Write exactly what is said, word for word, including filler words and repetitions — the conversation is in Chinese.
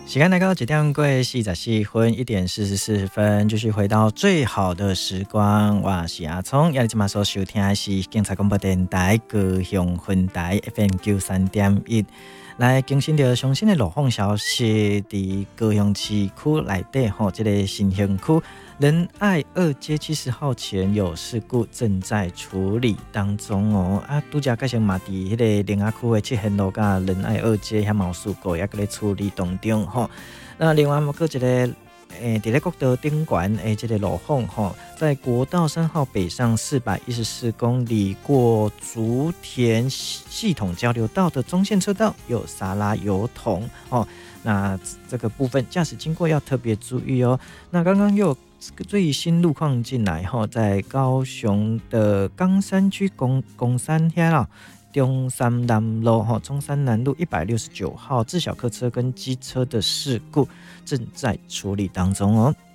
时间来到一点过四十四分，一点四十四分，继续回到最好的时光。我是阿聪，要你今晚所收听的是警察广播电台高雄分台 F M 九三点一。来更新到最新的路况消息，伫高雄市区内底吼，这个新兴区仁爱二街七十号前有事故正在处理当中哦。啊，拄则介绍嘛，伫迄个仁爱区的七贤路甲仁爱二街遐嘛有事故，也伫咧处理当中吼。那另外，还有一个。诶，伫咧国道顶管诶，这个路况吼，在国道三号北上四百一十四公里过竹田系统交流道的中线车道有沙拉油桶哦，那这个部分驾驶经过要特别注意哦。那刚刚又有最新路况进来吼，在高雄的冈山区公公山遐啦。中山南路哈，中山南路一百六十九号自小客车跟机车的事故正在处理当中哦。